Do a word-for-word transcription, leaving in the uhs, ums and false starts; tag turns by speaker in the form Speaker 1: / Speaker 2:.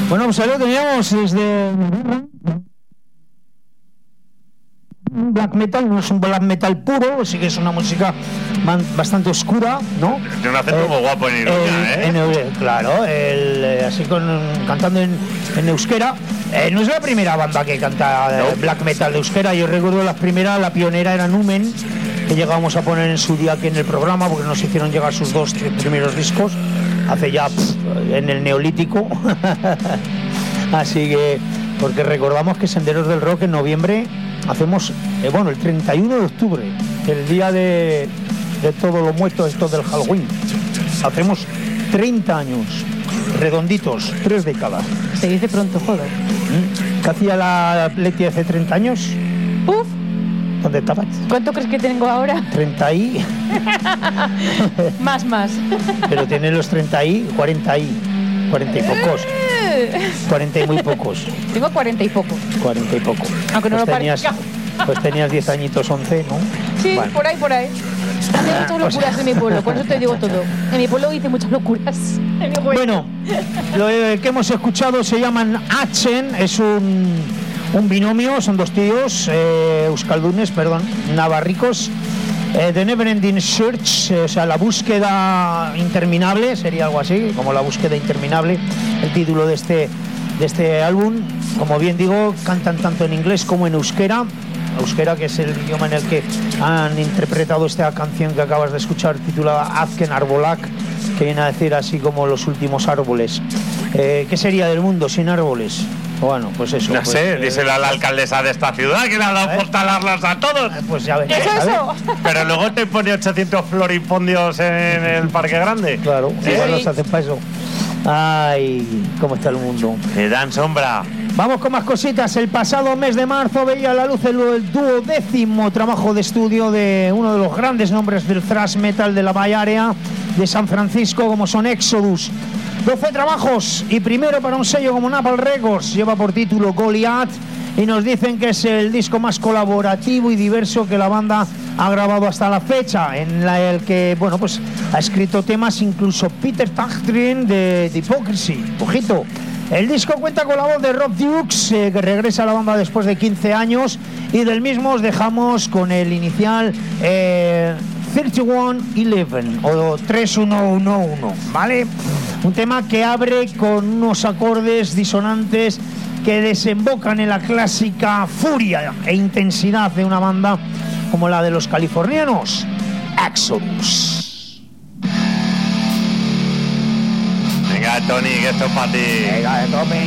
Speaker 1: Bueno, pues ahí lo teníamos desde black metal, no es un black metal puro, sí que es una música bastante oscura, ¿no?
Speaker 2: Tiene un acento eh, muy guapo en Iruña, ¿eh?
Speaker 1: En, en, claro, el, eh, así con cantando en, en euskera. Eh, no es la primera banda que canta eh, no. black metal de euskera. Yo recuerdo la primera, la pionera era Numen, que llegábamos a poner en su día aquí en el programa, porque nos hicieron llegar sus dos tres primeros discos hace ya pff, en el Neolítico. Así que, porque recordamos que Senderos del Rock en noviembre hacemos, eh, bueno, el treinta y uno de octubre, el día de, de todos los muertos estos del Halloween. Hacemos treinta años, redonditos, tres décadas.
Speaker 3: Se dice pronto, joder.
Speaker 1: ¿Mm? ¿Qué hacía la Leti hace treinta años?
Speaker 3: Uf.
Speaker 1: ¿Dónde estabas?
Speaker 3: ¿Cuánto crees que tengo ahora?
Speaker 1: treinta y...
Speaker 3: más, más.
Speaker 1: Pero tiene los treinta y, cuarenta y, cuarenta y pocos. cuarenta y muy pocos.
Speaker 3: Tengo cuarenta y poco.
Speaker 1: cuarenta y poco.
Speaker 3: Aunque no
Speaker 1: pues
Speaker 3: lo
Speaker 1: tenías,
Speaker 3: parezca.
Speaker 1: Pues tenías diez añitos, once, ¿no?
Speaker 3: Sí,
Speaker 1: bueno.
Speaker 3: por ahí, por ahí. Hice muchas locuras en mi pueblo, por eso te digo todo. En mi pueblo hice muchas locuras. En mi
Speaker 1: bueno, lo que hemos escuchado se llaman Achen, es un, un binomio, son dos tíos, eh, euskaldunes, perdón, navarricos. Eh, The Never Ending Search, eh, o sea, la búsqueda interminable, sería algo así, como la búsqueda interminable, el título de este, de este álbum. Como bien digo, cantan tanto en inglés como en euskera, euskera que es el idioma en el que han interpretado esta canción que acabas de escuchar, titulada Azken Arbolak, que viene a decir así como los últimos árboles. Eh, ¿Qué sería del mundo sin árboles? Bueno, pues eso.
Speaker 2: No
Speaker 1: pues,
Speaker 2: sé,
Speaker 1: eh,
Speaker 2: díselo a la alcaldesa de esta ciudad que le ha dado por talarlas a todos.
Speaker 1: Pues ya ves.
Speaker 3: ¿Qué es eso?
Speaker 2: Pero luego te pone ochocientos floripondios en el Parque Grande.
Speaker 1: Claro,
Speaker 2: sí,
Speaker 1: igual
Speaker 2: sí.
Speaker 1: nos hacen para eso. Ay, cómo está el mundo.
Speaker 2: Te dan sombra.
Speaker 1: Vamos con más cositas. El pasado mes de marzo veía a la luz el, el duodécimo trabajo de estudio de uno de los grandes nombres del thrash metal de la Bay Area de San Francisco, como son Exodus. doce trabajos y primero para un sello como Napalm Records, lleva por título Goliath y nos dicen que es el disco más colaborativo y diverso que la banda ha grabado hasta la fecha, en la, el que bueno pues ha escrito temas incluso Peter Tägtgren de The Hypocrisy. Ojito. El disco cuenta con la voz de Rob Dukes, eh, que regresa a la banda después de quince años, y del mismo os dejamos con el inicial eh, treinta y uno once o treinta y uno once, ¿vale? Un tema que abre con unos acordes disonantes que desembocan en la clásica furia e intensidad de una banda como la de los californianos Exodus.
Speaker 2: Venga, Tony, que esto es para ti.
Speaker 1: Venga, tome.